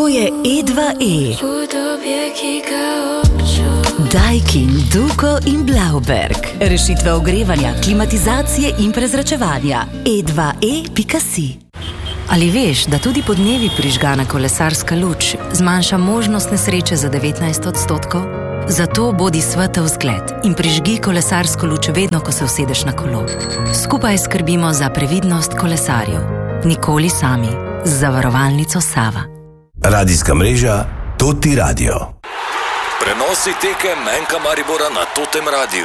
To je E2E. Daikin, Duko in Blauberg. Rešitve ogrevanja, klimatizacije in prezračevanja. E2E.si. Ali veš, da tudi podnevi prižgana kolesarska luč zmanjša možnost nesreče za 19%? Zato bodi svetov zgled in prižgi kolesarsko luč vedno, ko se usedeš na kolo. Skupaj skrbimo za previdnost kolesarjev. Nikoli sami. Z zavarovalnico Sava. Radijska mreža Toti Radio. Prenosi tekem Menka Maribora na Totem Radiju.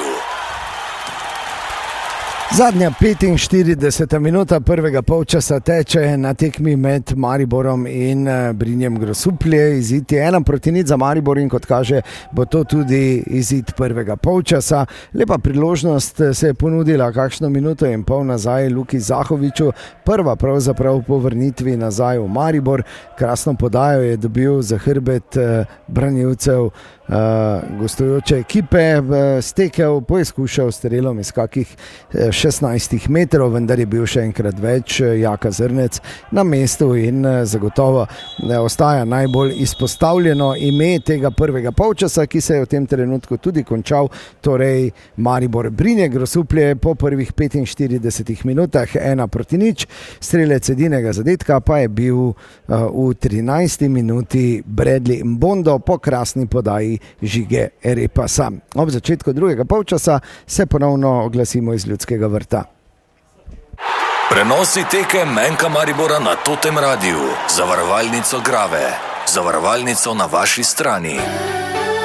Zadnja 45 minuta prvega polčasa teče na tekmi med Mariborom in Brinjem Grosuplje. Izid je 1-0 za Maribor in kot kaže, bo to tudi izid prvega polčasa. Lepa priložnost se je ponudila kakšno minuto in pol nazaj Luki Zahoviču. Prva pravzaprav po vrnitvi nazaj v Maribor. Krasno podajo je dobil za hrbet branilcev gostujoče ekipe, stekel, poizkušal strelom iz kakih 16 metrov, vendar je bil še enkrat več Jaka Zrnec na mestu in zagotovo ostaja najbolj izpostavljeno ime tega prvega polčasa, ki se je v tem trenutku tudi končal, torej Maribor Brinje Grosuplje po prvih 45 minutah 1-0. Strelec edinega zadetka pa je bil v 13. minuti Bradley Mbondo po krasni podaji Žige Repasa. Ob začetku drugega polčasa se ponovno oglasimo iz Ljudskega vrta. Prenosi tekem Menka Maribora na Totem Radiju. Zavarovalnico Grave. Zavarovalnico na vaši strani.